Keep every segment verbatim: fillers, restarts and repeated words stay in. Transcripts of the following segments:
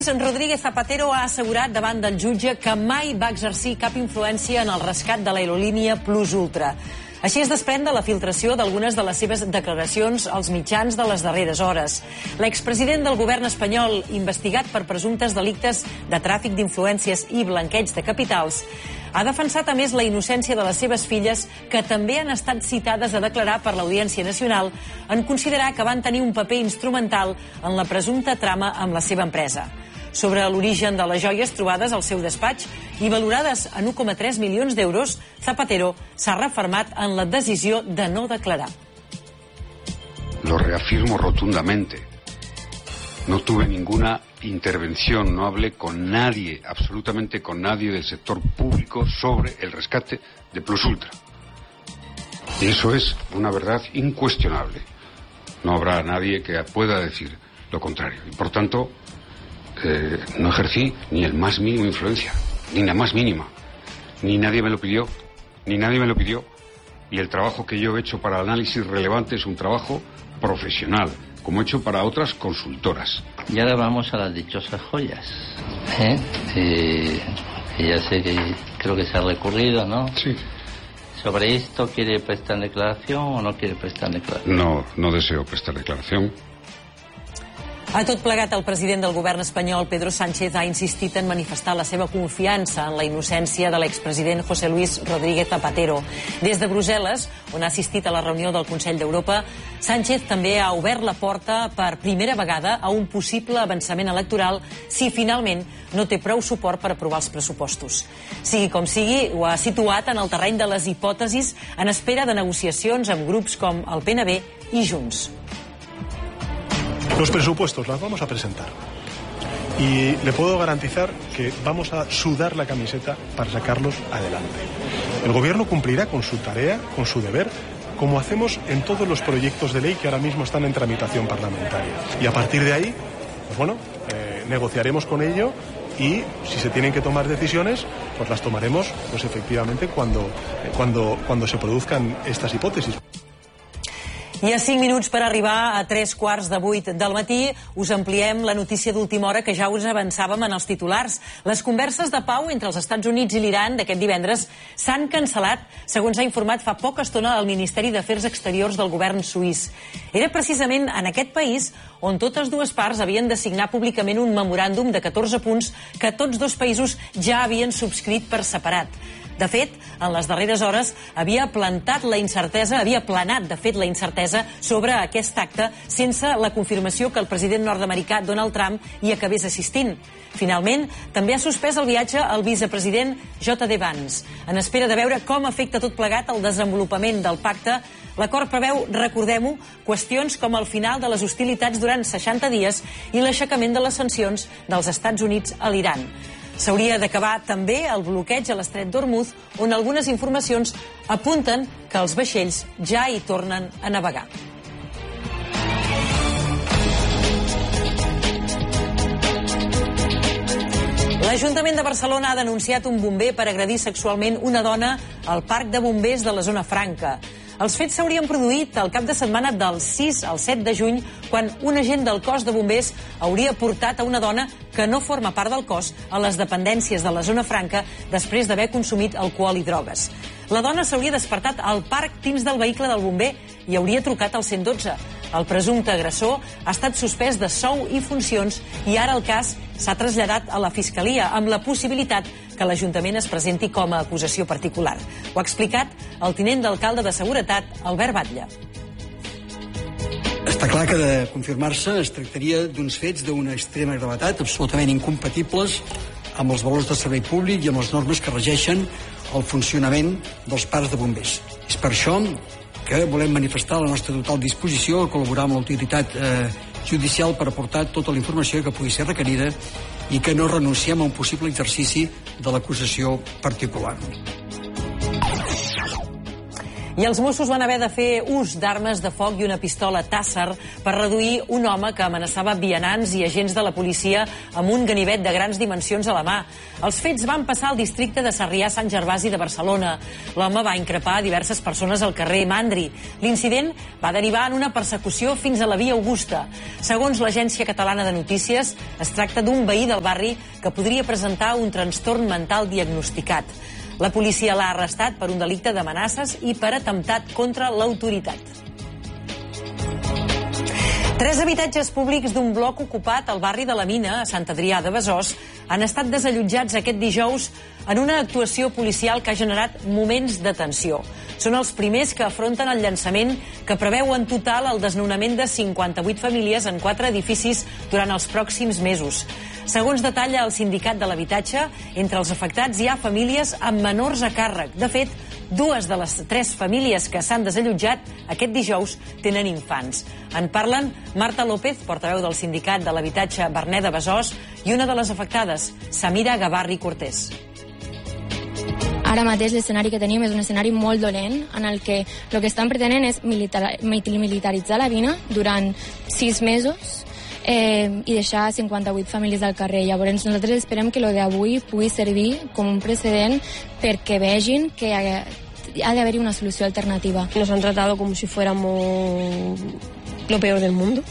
Rodríguez Zapatero ha assegurat davant del jutge que mai va exercir cap influència en el rescat de l'aerolínia Plus Ultra. Així es desprèn de la filtració d'algunes de les seves declaracions als mitjans de les darreres hores. L'expresident del govern espanyol, investigat per presumptes delictes de tràfic d'influències i blanqueig de capitals, ha defensat a més la innocència de les seves filles, que també han estat citades a declarar per l'Audiència Nacional en considerar que van tenir un paper instrumental en la presumpta trama amb la seva empresa. Sobre l'origen de les joies trobades al seu despatx i valorades en un coma tres milions d'euros, Zapatero s'ha refermat en la decisió de no declarar. Lo reafirmo rotundamente. No tuve ninguna intervención, no hablé con nadie, absolutamente con nadie del sector público sobre el rescate de Plus Ultra. Y eso es una verdad incuestionable. No habrá nadie que pueda decir lo contrario. Y por tanto, eh, no ejercí ni el más mínimo influencia, ni la más mínima. Ni nadie me lo pidió, ni nadie me lo pidió. Y el trabajo que yo he hecho para el análisis relevante es un trabajo profesional, como he hecho para otras consultoras. Y ahora vamos a las dichosas joyas. ¿Eh? Eh, que ya sé que creo que se ha recurrido, ¿no? Sí. ¿Sobre esto quiere prestar declaración o no quiere prestar declaración? No, no deseo prestar declaración. A tot plegat, el president del govern espanyol, Pedro Sánchez, ha insistit en manifestar la seva confiança en la innocència de l'expresident José Luis Rodríguez Zapatero. Des de Brussel·les, on ha assistit a la reunió del Consell d'Europa, Sánchez també ha obert la porta per primera vegada a un possible avançament electoral si finalment no té prou suport per aprovar els pressupostos. Sigui com sigui, ho ha situat en el terreny de les hipòtesis en espera de negociacions amb grups com el P N B i Junts. Los presupuestos los vamos a presentar y le puedo garantizar que vamos a sudar la camiseta para sacarlos adelante. El gobierno cumplirá con su tarea, con su deber, como hacemos en todos los proyectos de ley que ahora mismo están en tramitación parlamentaria. Y a partir de ahí, pues bueno, eh, negociaremos con ello y si se tienen que tomar decisiones, pues las tomaremos pues efectivamente cuando, eh, cuando, cuando se produzcan estas hipótesis. I a cinc minuts per arribar a tres quarts de vuit del matí us ampliem la notícia d'última hora que ja us avançàvem en els titulars. Les converses de pau entre els Estats Units i l'Iran d'aquest divendres s'han cancel·lat, segons ha informat fa poca estona el Ministeri d'Afers Exteriors del govern suís. Era precisament en aquest país on totes dues parts havien de signar públicament un memoràndum de catorze punts que tots dos països ja havien subscrit per separat. De fet, en les darreres hores havia plantat la incertesa, havia planat, de fet, la incertesa sobre aquest acte sense la confirmació que el president nord-americà Donald Trump hi acabés assistint. Finalment, també ha suspès el viatge al vicepresident J D Vance. En espera de veure com afecta tot plegat el desenvolupament del pacte, l'acord preveu, recordem-ho, qüestions com el final de les hostilitats durant seixanta dies i l'aixecament de les sancions dels Estats Units a l'Iran. S'hauria d'acabar també el bloqueig a l'estret d'Hormuz, on algunes informacions apunten que els vaixells ja hi tornen a navegar. L'Ajuntament de Barcelona ha denunciat un bomber per agredir sexualment una dona al parc de bombers de la Zona Franca. Els fets s'haurien produït el cap de setmana del sis al set de juny, quan un agent del cos de bombers hauria portat a una dona que no forma part del cos a les dependències de la Zona Franca després d'haver consumit alcohol i drogues. La dona s'hauria despertat al parc dins del vehicle del bomber i hauria trucat al cent dotze. El presumpte agressor ha estat suspès de sou i funcions i ara el cas s'ha traslladat a la Fiscalia amb la possibilitat que l'Ajuntament es presenti com a acusació particular. Ho ha explicat el tinent d'alcalde de Seguretat, Albert Batlle. Està clar que de confirmar-se es tractaria d'uns fets d'una extrema gravetat, absolutament incompatibles amb els valors de servei públic i amb les normes que regeixen el funcionament dels parcs de bombers. És per això que volem manifestar la nostra total disposició a col·laborar amb l'autoritat eh, judicial per aportar tota la informació que pugui ser requerida i que no renunciem a un possible exercici de l'acusació particular. I els Mossos van haver de fer ús d'armes de foc i una pistola Taser per reduir un home que amenaçava vianants i agents de la policia amb un ganivet de grans dimensions a la mà. Els fets van passar al districte de Sarrià-Sant Gervasi de Barcelona. L'home va increpar diverses persones al carrer Mandri. L'incident va derivar en una persecució fins a la Via Augusta. Segons l'Agència Catalana de Notícies, es tracta d'un veí del barri que podria presentar un trastorn mental diagnosticat. La policia l'ha arrestat per un delicte d'amenaces i per atemptat contra l'autoritat. Tres habitatges públics d'un bloc ocupat al barri de la Mina, a Sant Adrià de Besòs, han estat desallotjats aquest dijous en una actuació policial que ha generat moments de tensió. Són els primers que afronten el llançament que preveu en total el desnonament de cinquanta-vuit famílies en quatre edificis durant els pròxims mesos. Segons detalla el sindicat de l'habitatge, entre els afectats hi ha famílies amb menors a càrrec. De fet, dues de les tres famílies que s'han desallotjat aquest dijous tenen infants. En parlen Marta López, portaveu del sindicat de l'habitatge Berneda Besòs, i una de les afectades, Samira Gavarri Cortés. Ara mateix l'escenari que tenim és un escenari molt dolent en el que el que estan pretenent és militar, militaritzar la Vina durant sis mesos eh, i deixar cinquanta-vuit famílies al carrer. Llavors nosaltres esperem que el d'avui pugui servir com un precedent perquè vegin que ha, ha d'haver-hi una solució alternativa. Nos han tratado como si fuéramos lo peor del mundo.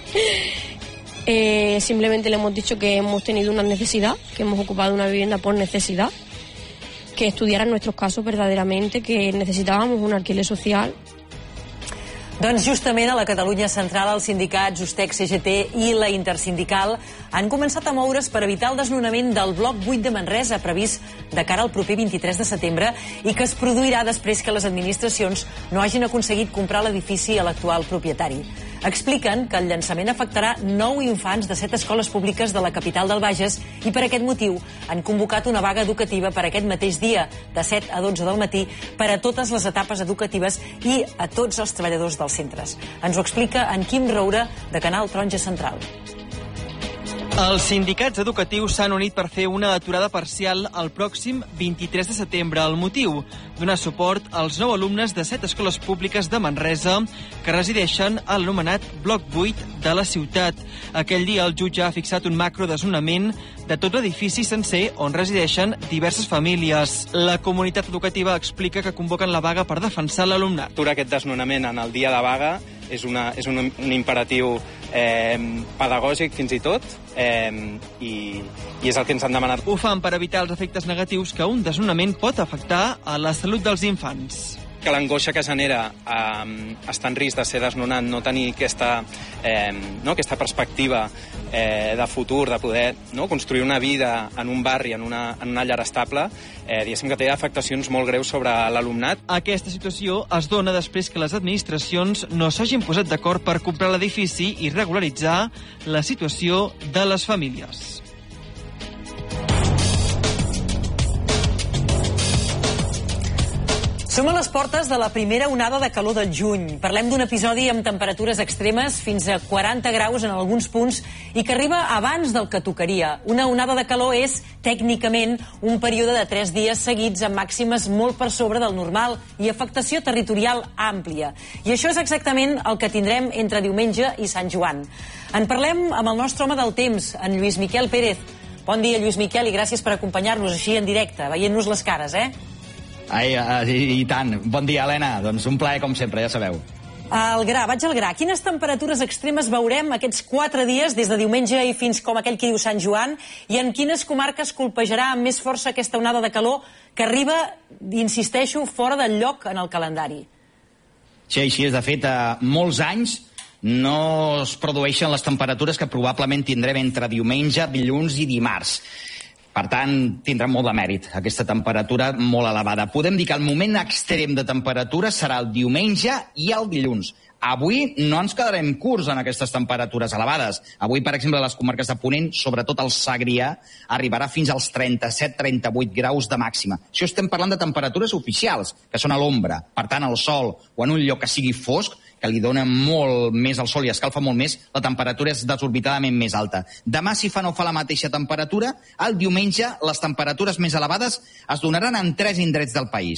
eh, simplemente le hemos dicho que hemos tenido una necesidad, que hemos ocupado una vivienda por necesidad, que estudiaran nuestros casos verdaderamente, que necesitábamos un alquiler social. Doncs justament a la Catalunya Central els sindicats Justex, C G T i la Intersindical han començat a moure's per evitar el desnonament del bloc vuit de Manresa previst de cara al proper vint-i-tres de setembre i que es produirà després que les administracions no hagin aconseguit comprar l'edifici a l'actual propietari. Expliquen que el llançament afectarà nou infants de set escoles públiques de la capital del Bages i per aquest motiu han convocat una vaga educativa per aquest mateix dia, de set a dotze del matí, per a totes les etapes educatives i a tots els treballadors dels centres. Ens ho explica en Quim Roura, de Canal Taronja Central. Els sindicats educatius s'han unit per fer una aturada parcial el pròxim vint-i-tres de setembre. El motiu, donar suport als nou alumnes de set escoles públiques de Manresa que resideixen a l'anomenat bloc vuit de la ciutat. Aquell dia el jutge ha fixat un macrodesnonament de tot l'edifici sencer on resideixen diverses famílies. La comunitat educativa explica que convoquen la vaga per defensar l'alumnat. Aturar aquest desnonament en el dia de vaga és, una, és un, un imperatiu eh, pedagògic fins i tot eh, i, i és el que ens han demanat. Ho fan per evitar els efectes negatius que un desnonament pot afectar a la salut dels infants. Que l'angoixa que genera eh, estar en risc de ser desnonat, no tenir aquesta, eh, no, aquesta perspectiva eh, de futur, de poder no, construir una vida en un barri, en una, en una llar estable, eh, diguéssim que té afectacions molt greus sobre l'alumnat. Aquesta situació es dona després que les administracions no s'hagin posat d'acord per comprar l'edifici i regularitzar la situació de les famílies. Som a les portes de la primera onada de calor del juny. Parlem d'un episodi amb temperatures extremes fins a quaranta graus en alguns punts i que arriba abans del que tocaria. Una onada de calor és, tècnicament, un període de tres dies seguits amb màximes molt per sobre del normal i afectació territorial àmplia. I això és exactament el que tindrem entre diumenge i Sant Joan. En parlem amb el nostre home del temps, en Lluís Miquel Pérez. Bon dia, Lluís Miquel, i gràcies per acompanyar-nos així en directe, veient-nos les cares, eh? Ai, i, i tant. Bon dia, Helena. Doncs un plaer, com sempre, ja sabeu. Al gra, vaig al gra. Quines temperatures extremes veurem aquests quatre dies, des de diumenge i fins com aquell que diu Sant Joan, i en quines comarques colpejarà amb més força aquesta onada de calor que arriba, insisteixo, fora del lloc en el calendari? Sí, així és. De fet, a molts anys no es produeixen les temperatures que probablement tindrem entre diumenge, dilluns i dimarts. Per tant, tindrà molt de mèrit aquesta temperatura molt elevada. Podem dir que el moment extrem de temperatura serà el diumenge i el dilluns. Avui no ens quedarem curts en aquestes temperatures elevades. Avui, per exemple, a les comarques de Ponent, sobretot el Segrià, arribarà fins als trenta-set a trenta-vuit graus de màxima. Això estem parlant de temperatures oficials, que són a l'ombra. Per tant, al sol o en un lloc que sigui fosc, que li dona molt més al sol i escalfa molt més, la temperatura és desorbitadament més alta. Demà, si fa no fa la mateixa temperatura, el diumenge les temperatures més elevades es donaran en tres indrets del país.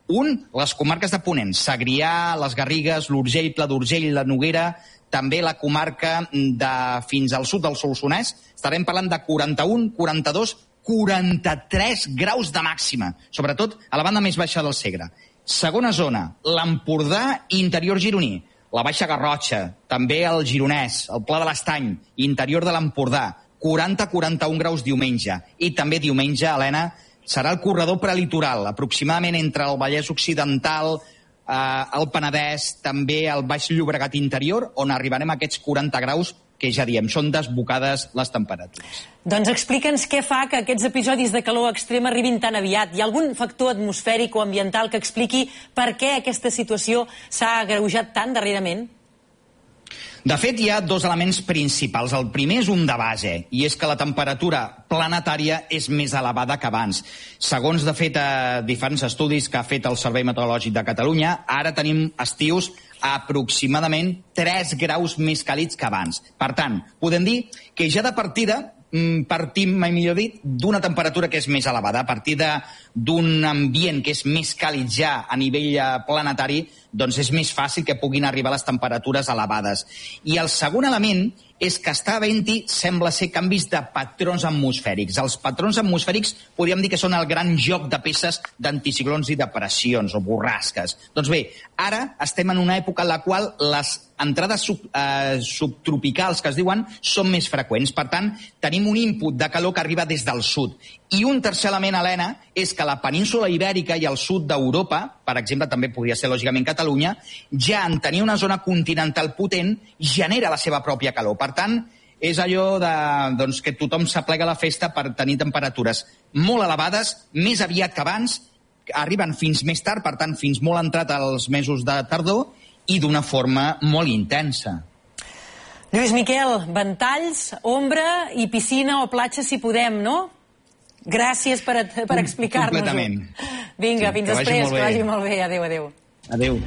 Un, les comarques de Ponent, Segrià, les Garrigues, l'Urgell, Pla d'Urgell, la Noguera, també la comarca de fins al sud del Solsonès. Estarem parlant de quaranta-un, quaranta-dos, quaranta-tres graus de màxima, sobretot a la banda més baixa del Segre. Segona zona, l'Empordà i interior gironí. La Baixa Garrotxa, també el Gironès, el Pla de l'Estany, interior de l'Empordà, quaranta a quaranta-un graus diumenge. I també diumenge, Helena, serà el corredor prelitoral, aproximadament entre el Vallès Occidental, eh, el Penedès, també el Baix Llobregat interior, on arribarem a aquests quaranta graus, que ja diem, són desbocades les temperatures. Doncs explica'ns què fa que aquests episodis de calor extrema arribin tan aviat. Hi ha algun factor atmosfèric o ambiental que expliqui per què aquesta situació s'ha agreujat tant darrerament? De fet, hi ha dos elements principals. El primer és un de base, i és que la temperatura planetària és més elevada que abans. Segons, de fet, eh, diferents estudis que ha fet el Servei Meteorològic de Catalunya, ara tenim estius aproximadament tres graus més càlids que abans. Per tant, podem dir que ja de partida partim, mai millor dit, d'una temperatura que és més elevada. A partir d'un ambient que és més càlid ja a nivell planetari, doncs és més fàcil que puguin arribar les temperatures elevades. I el segon element és que està havent-hi, sembla ser, canvis de patrons atmosfèrics. Els patrons atmosfèrics podríem dir que són el gran joc de peces d'anticiclons i depressions o borrasques. Doncs bé, ara estem en una època en la qual les entrades sub, eh, subtropicals, que es diuen, són més freqüents. Per tant, tenim un input de calor que arriba des del sud. I un tercer element, Helena, és que la península Ibèrica i el sud d'Europa, per exemple, també podria ser lògicament Catalunya, ja en tenir una zona continental potent, genera la seva pròpia calor. Per tant, és allò de, doncs, que tothom s'aplega a la festa per tenir temperatures molt elevades, més aviat que abans, arriben fins més tard, per tant, fins molt entrat als mesos de tardor, i d'una forma molt intensa. Lluís Miquel, ventalls, ombra i piscina o platja si podem, no? Gràcies per, per explicar-nos-ho. Completament. Vinga, sí, fins que després, vagi que vagi molt bé. Adéu, adéu. Adéu.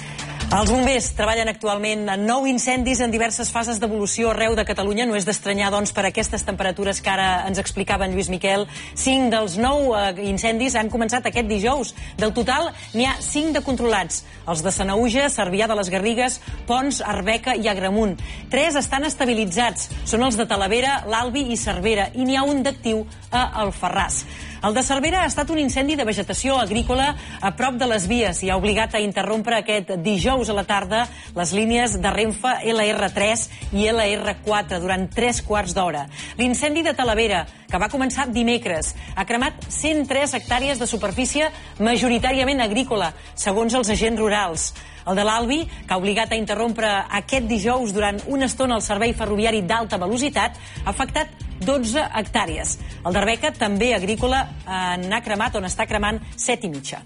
Els bombers treballen actualment en nou incendis en diverses fases d'evolució arreu de Catalunya. No és d'estranyar, doncs, per aquestes temperatures que ara ens explicava en Lluís Miquel. Cinc dels nou eh, incendis han començat aquest dijous. Del total, n'hi ha cinc de controlats. Els de Sanaüja, Cervià de les Garrigues, Pons, Arbeca i Agramunt. Tres estan estabilitzats. Són els de Talavera, l'Albi i Cervera. I n'hi ha un d'actiu a Alfarràs. El de Cervera ha estat un incendi de vegetació agrícola a prop de les vies i ha obligat a interrompre aquest dijous a la tarda les línies de Renfe L R tres i L R quatre durant tres quarts d'hora. L'incendi de Talavera, que va començar dimecres, ha cremat cent tres hectàrees de superfície majoritàriament agrícola, segons els agents rurals. El de l'Albi, que ha obligat a interrompre aquest dijous durant una estona el servei ferroviari d'alta velocitat, ha afectat dotze hectàrees. El d'Arbeca, també agrícola, n'ha cremat, on està cremant set i mitja.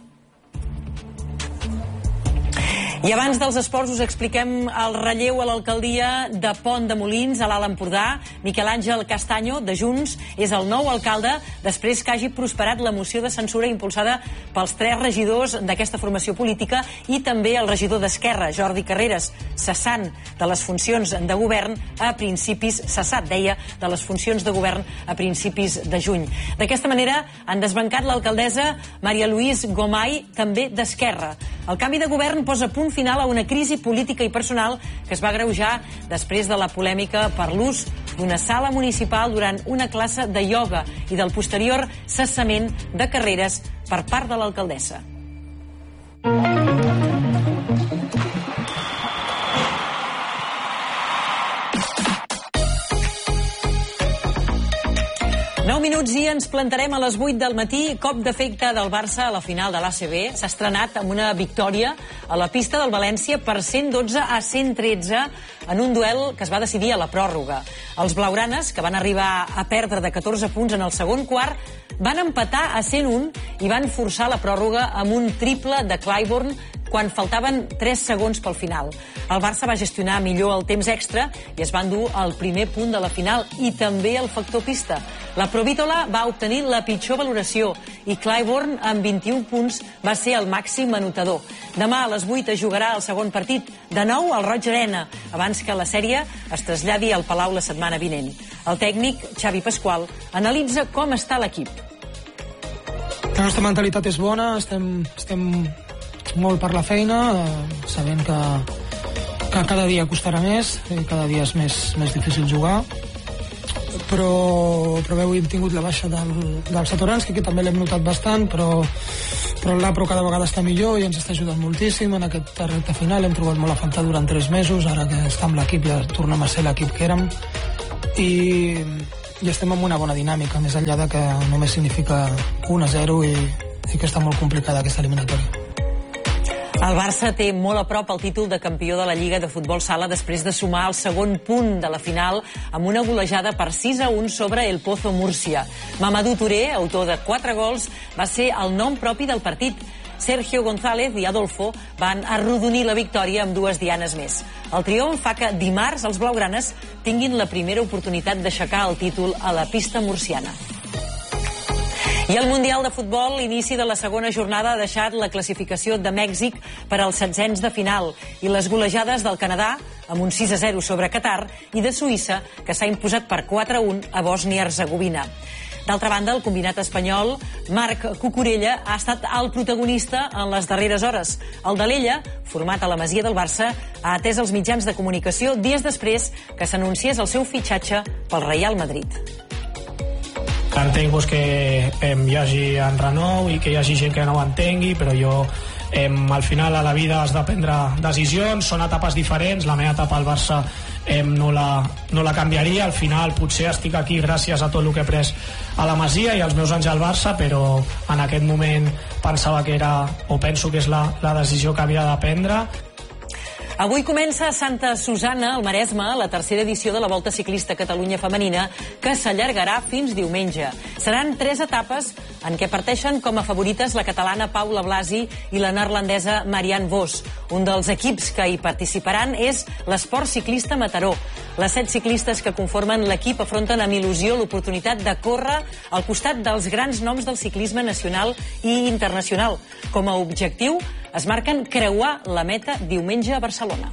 I abans dels esports us expliquem el relleu a l'alcaldia de Pont de Molins, a l'Alt Empordà. Miquel Àngel Castaño, de Junts, és el nou alcalde després que hagi prosperat la moció de censura impulsada pels tres regidors d'aquesta formació política i també el regidor d'Esquerra, Jordi Carreras, cessant de les funcions de govern a principis, cessat, deia, de les funcions de govern a principis de juny. D'aquesta manera han desbancat l'alcaldessa Maria Luís Gomay, també d'Esquerra. El canvi de govern posa punt final a una crisi política i personal que es va agreujar després de la polèmica per l'ús d'una sala municipal durant una classe de ioga i del posterior cessament de Carreras per part de l'alcaldessa. nou minuts i ens plantarem a les vuit del matí. Cop d'efecte del Barça a la final de l'A C B. S'ha estrenat amb una victòria a la pista del València per cent dotze a cent tretze en un duel que es va decidir a la pròrroga. Els blaugranes, que van arribar a perdre de catorze punts en el segon quart, van empatar a cent un i van forçar la pròrroga amb un triple de Clyburn quan faltaven tres segons pel final. El Barça va gestionar millor el temps extra i es va endur el primer punt de la final i també el factor pista. La Provítola va obtenir la pitjor valoració i Clyburn, amb vint-i-un punts, va ser el màxim anotador. Demà a les vuit es jugarà el segon partit, de nou al Roig Arena, abans que la sèrie es traslladi al Palau la setmana vinent. El tècnic, Xavi Pasqual, analitza com està l'equip. La nostra mentalitat és bona, estem, estem molt per la feina, sabent que, que cada dia costarà més, i cada dia és més, més difícil jugar, però, però avui hem tingut la baixa del, del Satoranski, que també l'hem notat bastant, però, però el Lapro cada vegada està millor i ens està ajudant moltíssim en aquest recte final. Hem trobat molt a faltar durant tres mesos, ara que està amb l'equip ja tornem a ser l'equip que érem, i, i estem en una bona dinàmica, més enllà de que només significa un a zero i, i que està molt complicada aquesta eliminatòria. El Barça té molt a prop el títol de campió de la Lliga de Futbol Sala després de sumar el segon punt de la final amb una golejada per sis a un sobre el Pozo Múrcia. Mamadou Touré, autor de quatre gols, va ser el nom propi del partit. Sergio González i Adolfo van arrodonir la victòria amb dues dianes més. El triomf fa que dimarts els blaugranes tinguin la primera oportunitat d'aixecar el títol a la pista murciana. I el Mundial de Futbol, l'inici de la segona jornada ha deixat la classificació de Mèxic per als setzents de final i les golejades del Canadà, amb un sis a zero sobre Qatar, i de Suïssa, que s'ha imposat per quatre a un a Bòsnia-Herzegovina. D'altra banda, el combinat espanyol, Marc Cucurella, ha estat el protagonista en les darreres hores. El de l'Ella, format a la Masia del Barça, ha atès els mitjans de comunicació dies després que s'anunciés el seu fitxatge pel Real Madrid. Entenc pues, que eh, hi hagi enrenou i que hi hagi gent que no ho entengui, però jo eh, al final a la vida has de prendre decisions, són etapes diferents, la meva etapa al Barça eh, no, la, no la canviaria, al final potser estic aquí gràcies a tot el que he pres a la Masia i als meus anys al Barça, però en aquest moment pensava que era, o penso que és la, la decisió que havia de prendre. Avui comença a Santa Susanna, al Maresme, la tercera edició de la Volta Ciclista Catalunya Femenina, que s'allargarà fins diumenge. Seran tres etapes en què parteixen com a favorites la catalana Paula Blasi i la neerlandesa Marianne Vos. Un dels equips que hi participaran és l'Esport Ciclista Mataró. Les set ciclistes que conformen l'equip afronten amb il·lusió l'oportunitat de córrer al costat dels grans noms del ciclisme nacional i internacional. Com a objectiu, es marquen creuar la meta diumenge a Barcelona.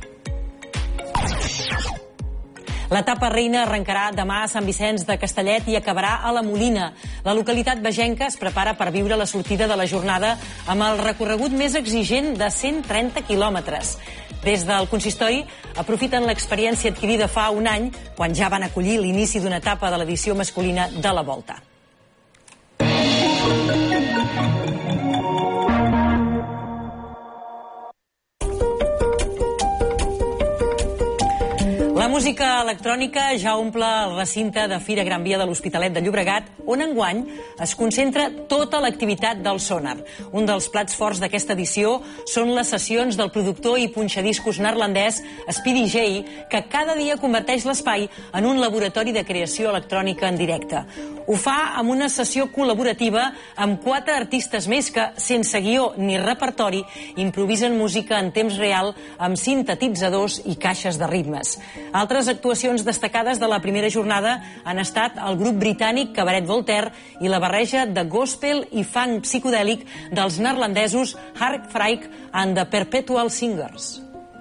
L'etapa reina arrencarà demà a Sant Vicenç de Castellet i acabarà a la Molina. La localitat vegenca es prepara per viure la sortida de la jornada amb el recorregut més exigent de cent trenta quilòmetres. Des del consistori aprofiten l'experiència adquirida fa un any, quan ja van acollir l'inici d'una etapa de l'edició masculina de la Volta. La música electrònica ja omple el recinte de Fira Gran Via de l'Hospitalet de Llobregat, on enguany es concentra tota l'activitat del Sonar. Un dels plats forts d'aquesta edició són les sessions del productor i punxadiscos neerlandès Speedy J, que cada dia converteix l'espai en un laboratori de creació electrònica en directe. Ho fa amb una sessió col·laborativa amb quatre artistes més que, sense guió ni repertori, improvisen música en temps real amb sintetitzadors i caixes de ritmes. Altres actuacions destacades de la primera jornada han estat el grup britànic Cabaret Voltaire i la barreja de gospel i funk psicodèlic dels neerlandesos Hark Freyk and the Perpetual Singers.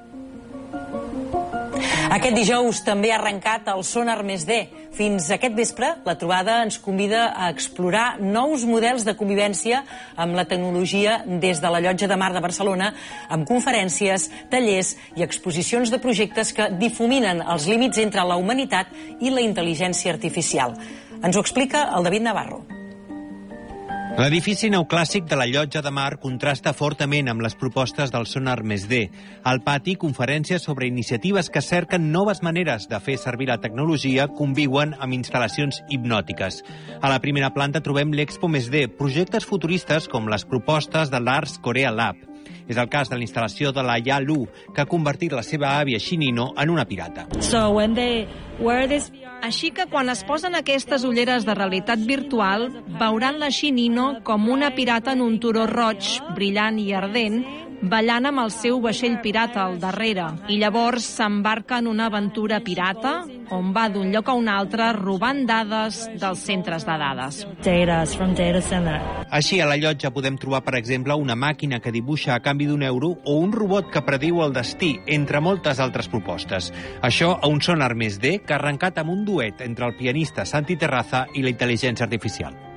Aquest dijous també ha arrencat el Sonar Més D. Fins aquest vespre, la trobada ens convida a explorar nous models de convivència amb la tecnologia des de la Llotja de Mar de Barcelona, amb conferències, tallers i exposicions de projectes que difuminen els límits entre la humanitat i la intel·ligència artificial. Ens ho explica el David Navarro. L'edifici neoclàssic de la Llotja de Mar contrasta fortament amb les propostes del Sonar Més D. Al pati, conferències sobre iniciatives que cerquen noves maneres de fer servir la tecnologia conviuen amb instal·lacions hipnòtiques. A la primera planta trobem l'Expo Més D, projectes futuristes com les propostes de l'Ars Korea Lab. És el cas de la instal·lació de la Ya Lu, que ha convertit la seva àvia Shinino en una pirata. So when they wear this... Així que quan es posen aquestes ulleres de realitat virtual, veuran la Shinino com una pirata en un turó roig, brillant i ardent, ballant amb el seu vaixell pirata al darrere. I llavors s'embarca en una aventura pirata, on va d'un lloc a un altre robant dades dels centres de dades. Així, a la llotja podem trobar, per exemple, una màquina que dibuixa a canvi d'un euro o un robot que prediu el destí, entre moltes altres propostes. Això a un Sonar Més D que ha arrencat amb un duet entre el pianista Santi Terraza i la intel·ligència artificial.